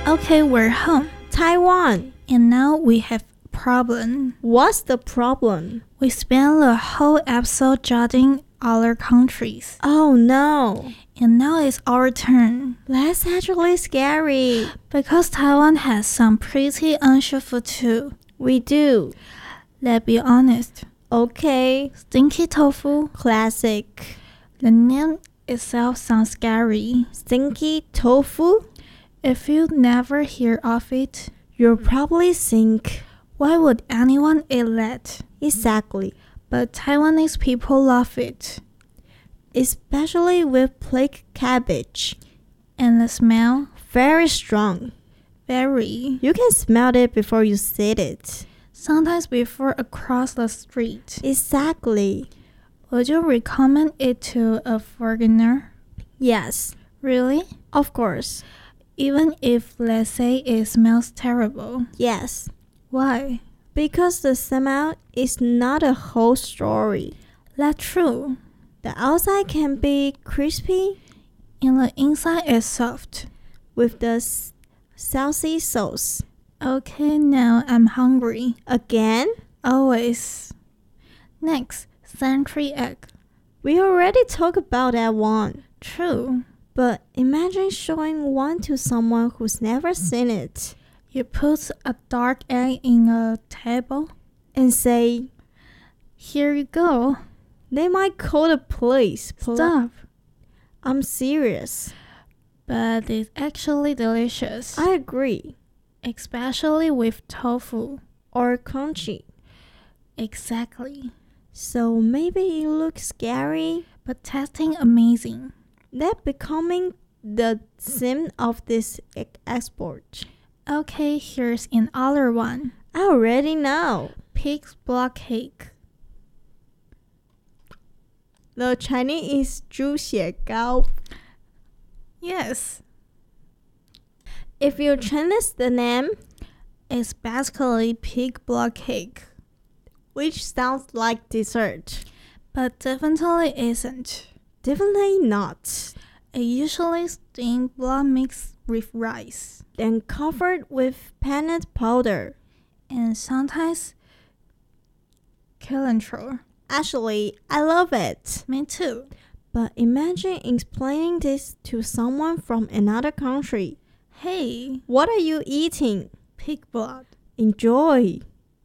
Okay, we're home. Taiwan. And now we have a problem. What's the problem? We spent the whole episode judging other countries. Oh no. And now it's our turn. That's actually scary. Because Taiwan has some pretty unsure food too. We do. Let's be honest. Okay. Stinky tofu. Classic. The name itself sounds scary. Stinky tofu? If you never hear of it, you'll probably think, why would anyone eat that? Exactly. But Taiwanese people love it. Especially with plain cabbage. And the smell? Very strong. Very. You can smell it before you see it. Sometimes before across the street. Exactly. Would you recommend it to a foreigner? Yes. Really? Of course. Even if, let's say, it smells terrible? Yes. Why? Because the smell is not a whole story. That's true. The outside can be crispy and the inside is soft. With the salty sauce. Okay, now I'm hungry. Again? Always. Next, century egg. We already talked about that one. True. But imagine showing one to someone who's never seen it. You put a dark egg in a table and say, here you go. They might call the police. Stop. I'm serious. But it's actually delicious. I agree. Especially with tofu. Or crunchy. Exactly. So maybe it looks scary, but tasting amazing. That becoming the theme of this export. Okay, here's another one. I already know. Pig's blood cake. The Chinese is 猪血糕. Yes. If you change the name, it's basically pig blood cake. Which sounds like dessert. But definitely isn't. Definitely not. It usually steamed blood mixed with rice. Then covered with peanut powder. And sometimes cilantro. Actually, I love it. Me too. But imagine explaining this to someone from another country. Hey, what are you eating? Pig blood. Enjoy.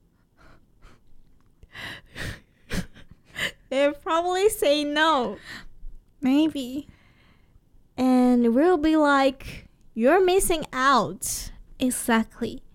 They'll probably say no. Maybe. And we'll be like, you're missing out. Exactly.